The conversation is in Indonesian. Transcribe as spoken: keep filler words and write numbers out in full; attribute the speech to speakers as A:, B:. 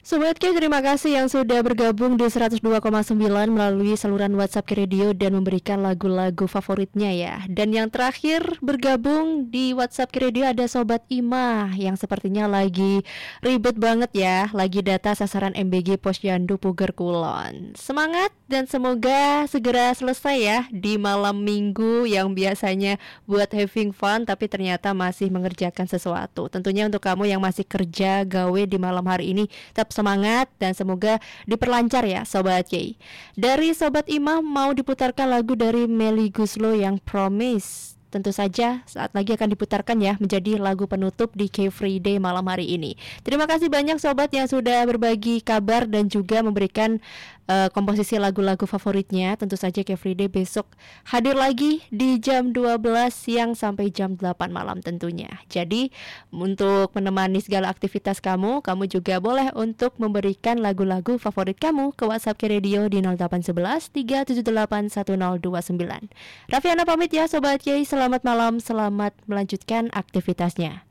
A: Sobat K, terima kasih yang sudah bergabung di seratus dua koma sembilan melalui saluran WhatsApp K Radio dan memberikan lagu-lagu favoritnya ya. Dan yang terakhir bergabung di WhatsApp K Radio ada Sobat Ima yang sepertinya lagi ribet banget ya, lagi data sasaran M B G Posyandu Puger Kulon. Semangat dan semoga segera selesai ya di malam minggu yang biasanya buat having fun tapi ternyata masih mengerjakan sesuatu. Tentunya untuk kamu yang masih kerja gawe di malam hari ini, tetap semangat dan semoga diperlancar ya Sobat K. Dari Sobat Imam mau diputarkan lagu dari Melly Goeslaw yang Promise. Tentu saja saat lagi akan diputarkan ya menjadi lagu penutup di K Free Day malam hari ini. Terima kasih banyak sobat yang sudah berbagi kabar dan juga memberikan uh, komposisi lagu-lagu favoritnya. Tentu saja K Free Day besok hadir lagi di jam dua belas siang sampai jam delapan malam tentunya. Jadi untuk menemani segala aktivitas kamu, kamu juga boleh untuk memberikan lagu-lagu favorit kamu ke WhatsApp K Radio di nol delapan satu satu tiga tujuh delapan satu nol dua sembilan. Raffiana pamit ya Sobat K. Selamat malam, selamat melanjutkan aktivitasnya.